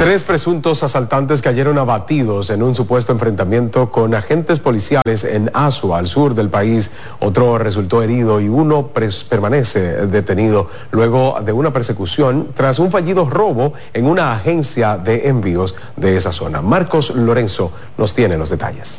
Tres presuntos asaltantes cayeron abatidos en un supuesto enfrentamiento con agentes policiales en Azua, al sur del país. Otro resultó herido y uno permanece detenido luego de una persecución tras un fallido robo en una agencia de envíos de esa zona. Marcos Lorenzo nos tiene los detalles.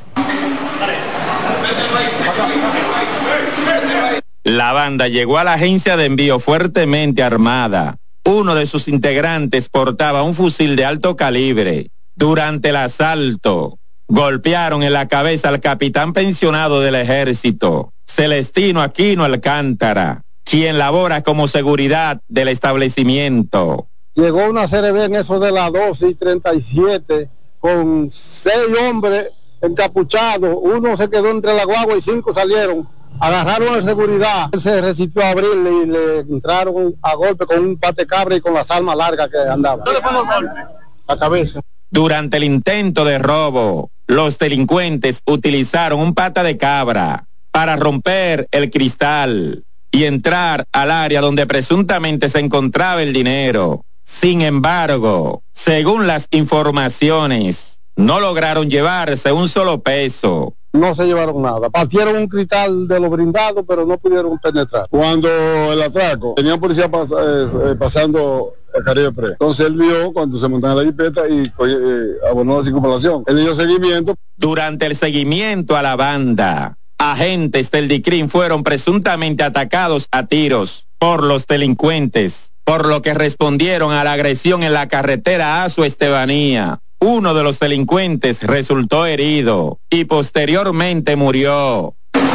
La banda llegó a la agencia de envío fuertemente armada. Uno de sus integrantes portaba un fusil de alto calibre. Durante el asalto, golpearon en la cabeza al capitán pensionado del ejército, Celestino Aquino Alcántara, quien labora como seguridad del establecimiento. Llegó una CRB en eso de las 12:37 con 6 hombres encapuchados. Uno se quedó entre la guagua y 5 salieron. Agarraron a la seguridad, él se resistió a abrirle y le entraron a golpe con un pate cabra y con las armas largas que andaba. ¿Dónde fue los golpes? La cabeza. Durante el intento de robo, los delincuentes utilizaron un pata de cabra para romper el cristal y entrar al área donde presuntamente se encontraba el dinero. Sin embargo, según las informaciones, no lograron llevarse un solo peso. No se llevaron nada. Partieron un cristal de los blindados, pero no pudieron penetrar. Cuando el atraco, tenía un policía pasando a Caribe Pre. Entonces él vio cuando se montaban en la jipeta y abonó la circunvalación. Él dio seguimiento. Durante el seguimiento a la banda, agentes del DICRIM fueron presuntamente atacados a tiros por los delincuentes, por lo que respondieron a la agresión en la carretera Azua-Estebanía. Uno de los delincuentes resultó herido y posteriormente murió.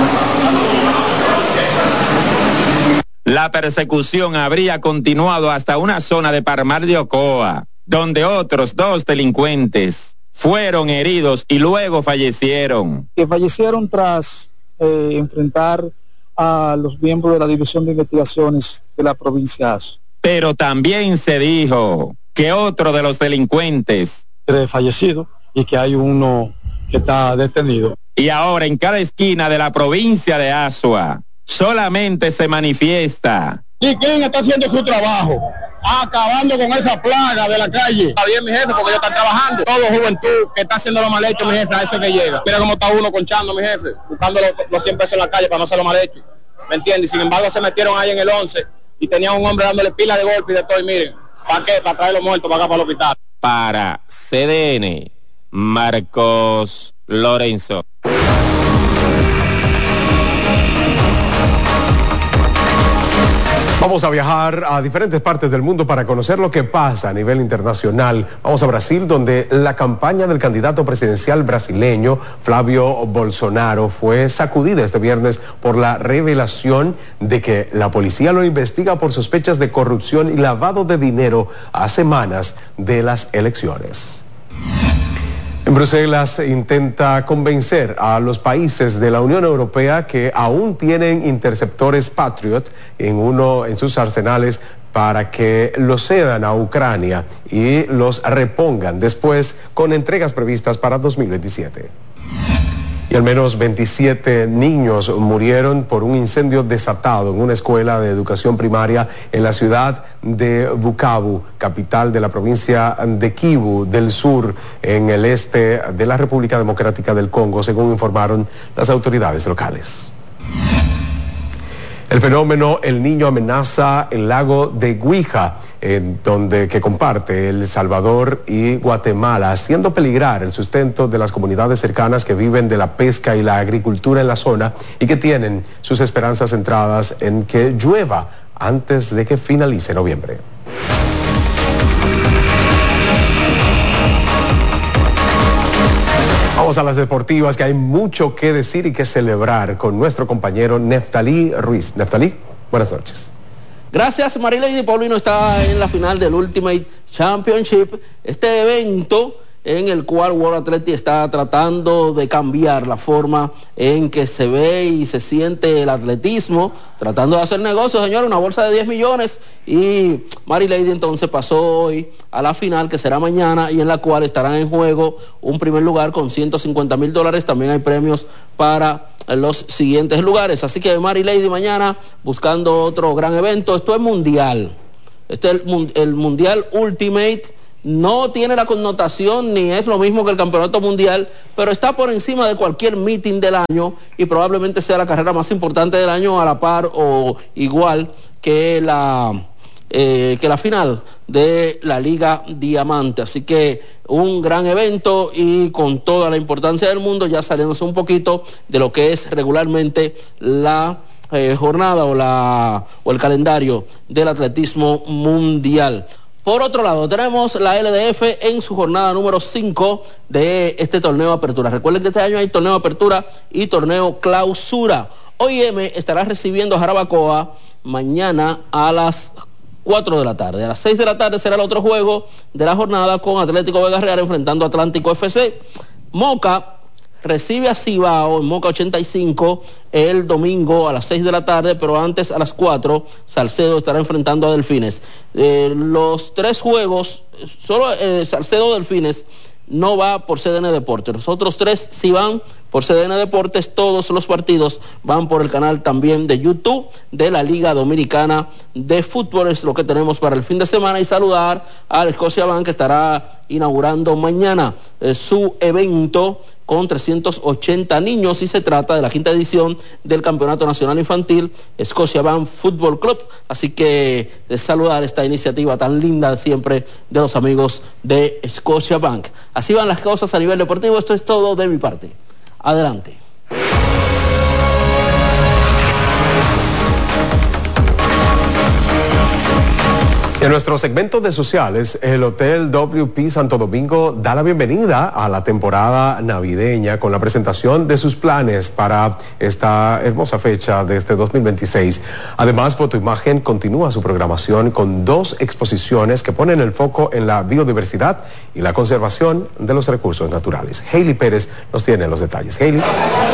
La persecución habría continuado hasta una zona de Palmar de Ocoa, donde otros 2 delincuentes fueron heridos y luego fallecieron. Que fallecieron tras enfrentar a los miembros de la División de Investigaciones de la provincia Azua. Pero también se dijo que otro de los delincuentes 3 fallecidos y que hay uno que está detenido. Y ahora en cada esquina de la provincia de Azua solamente se manifiesta. ¿Y quién está haciendo su trabajo? Acabando con esa plaga de la calle. Está bien, mi jefe, porque ellos están trabajando. Todo juventud que está haciendo lo mal hecho, mi jefe, a ese que llega. Mira cómo está uno conchando, mi jefe, buscando los 100 pesos en la calle para no hacerlo mal hecho. ¿Me entiendes? Sin embargo, se metieron ahí en el 11 y tenía un hombre dándole pila de golpe y de todo. Y miren, ¿para qué? Para traer los muertos para acá, para el hospital. Para CDN, Marcos Lorenzo. Vamos a viajar a diferentes partes del mundo para conocer lo que pasa a nivel internacional. Vamos a Brasil, donde la campaña del candidato presidencial brasileño Flávio Bolsonaro fue sacudida este viernes por la revelación de que la policía lo investiga por sospechas de corrupción y lavado de dinero a semanas de las elecciones. En Bruselas intenta convencer a los países de la Unión Europea que aún tienen interceptores Patriot en sus arsenales para que los cedan a Ucrania y los repongan después con entregas previstas para 2027. Y al menos 27 niños murieron por un incendio desatado en una escuela de educación primaria en la ciudad de Bukavu, capital de la provincia de Kivu del Sur, en el este de la República Democrática del Congo, según informaron las autoridades locales. El fenómeno El Niño amenaza el lago de Guija, que comparte El Salvador y Guatemala, haciendo peligrar el sustento de las comunidades cercanas que viven de la pesca y la agricultura en la zona y que tienen sus esperanzas centradas en que llueva antes de que finalice noviembre. Vamos a las deportivas, que hay mucho que decir y que celebrar con nuestro compañero Neftalí Ruiz. Neftalí, buenas noches. Gracias, Marilady. Paulino está en la final del Ultimate Championship, este evento en el cual World Athletics está tratando de cambiar la forma en que se ve y se siente el atletismo, tratando de hacer negocios, señor, una bolsa de 10 millones, y Marilady entonces pasó hoy a la final, que será mañana, y en la cual estarán en juego un primer lugar con $150,000, también hay premios para los siguientes lugares, así que Marilady mañana buscando otro gran evento. Esto es mundial, este es el Mundial Ultimate, no tiene la connotación ni es lo mismo que el campeonato mundial, pero está por encima de cualquier meeting del año y probablemente sea la carrera más importante del año, a la par o igual que la final de la Liga Diamante. Así que un gran evento y con toda la importancia del mundo, ya saliéndose un poquito de lo que es regularmente la jornada o el calendario del atletismo mundial. Por otro lado, tenemos la LDF en su jornada número 5 de este torneo de apertura. Recuerden que este año hay torneo de apertura y torneo clausura. OIM estará recibiendo a Jarabacoa mañana a las 4 de la tarde. A las 6 de la tarde será el otro juego de la jornada con Atlético Vega Real enfrentando a Atlántico FC. Moca recibe a Cibao en Moca 85 el domingo a las 6 de la tarde, pero antes a las 4 Salcedo estará enfrentando a Delfines. Los 3 juegos, solo Salcedo Delfines no va por CDN Deportes. Los otros 3 sí van por CDN Deportes. Todos los partidos van por el canal también de YouTube de la Liga Dominicana de Fútbol. Es lo que tenemos para el fin de semana. Y saludar al Scotiabank, que estará inaugurando mañana su evento con 380 niños, y se trata de la 5ª edición del Campeonato Nacional Infantil Scotiabank Football Club. Así que saludar esta iniciativa tan linda siempre de los amigos de Scotiabank. Así van las cosas a nivel deportivo. Esto es todo de mi parte. Adelante. En nuestro segmento de sociales, el Hotel WP Santo Domingo da la bienvenida a la temporada navideña con la presentación de sus planes para esta hermosa fecha de este 2026. Además, Fotoimagen continúa su programación con 2 exposiciones que ponen el foco en la biodiversidad y la conservación de los recursos naturales. Hailey Pérez nos tiene los detalles. Hailey.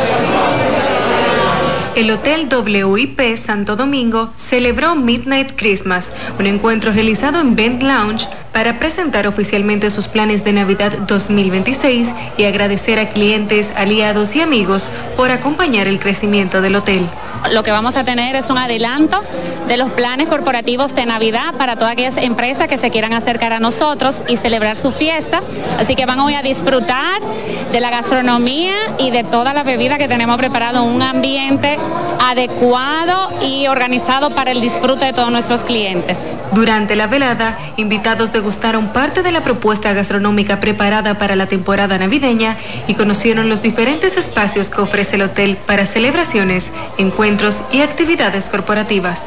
El Hotel WIP Santo Domingo celebró Midnight Christmas, un encuentro realizado en Vent Lounge para presentar oficialmente sus planes de Navidad 2026 y agradecer a clientes, aliados y amigos por acompañar el crecimiento del hotel. Lo que vamos a tener es un adelanto de los planes corporativos de Navidad para todas aquellas empresas que se quieran acercar a nosotros y celebrar su fiesta. Así que van hoy a disfrutar de la gastronomía y de toda la bebida que tenemos preparado en un ambiente adecuado y organizado para el disfrute de todos nuestros clientes. Durante la velada, invitados degustaron parte de la propuesta gastronómica preparada para la temporada navideña y conocieron los diferentes espacios que ofrece el hotel para celebraciones, encuentros y actividades corporativas.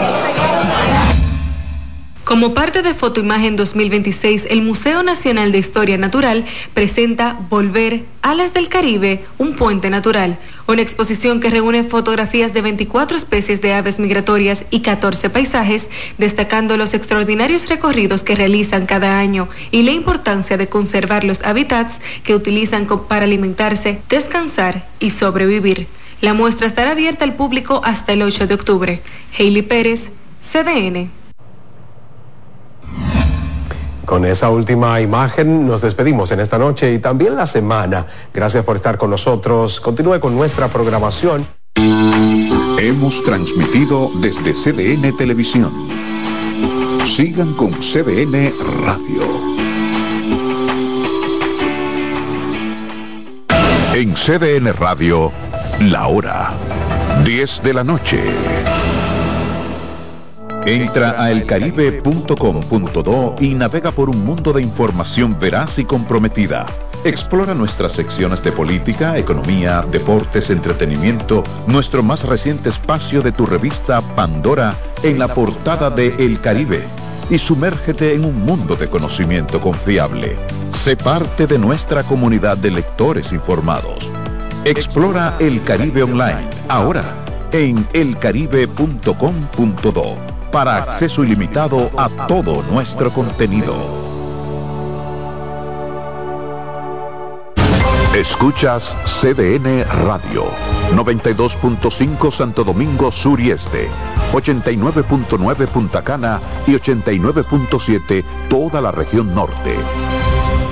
Como parte de Fotoimagen 2026, el Museo Nacional de Historia Natural presenta Volver, Alas del Caribe, un puente natural, una exposición que reúne fotografías de 24 especies de aves migratorias y 14 paisajes, destacando los extraordinarios recorridos que realizan cada año y la importancia de conservar los hábitats que utilizan para alimentarse, descansar y sobrevivir. La muestra estará abierta al público hasta el 8 de octubre. Hailey Pérez, CDN. Con esa última imagen nos despedimos en esta noche y también la semana. Gracias por estar con nosotros. Continúe con nuestra programación. Hemos transmitido desde CDN Televisión. Sigan con CDN Radio. En CDN Radio, la hora 10 de la noche. Entra a elcaribe.com.do y navega por un mundo de información veraz y comprometida. Explora nuestras secciones de política, economía, deportes, entretenimiento, nuestro más reciente espacio de tu revista Pandora en la portada de El Caribe, y sumérgete en un mundo de conocimiento confiable. Sé parte de nuestra comunidad de lectores informados. Explora El Caribe online, ahora en elcaribe.com.do. para acceso ilimitado a todo nuestro contenido. Escuchas CDN Radio, 92.5 Santo Domingo Sur y Este, 89.9 Punta Cana y 89.7 toda la región norte.